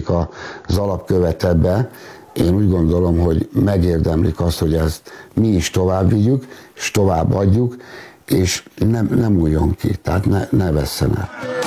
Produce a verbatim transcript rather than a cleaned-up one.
akik az alapkövet ebbe, én úgy gondolom, hogy megérdemlik azt, hogy ezt mi is tovább vigyük, és tovább adjuk, és nem, nem újjon ki, tehát ne, ne vesszen el.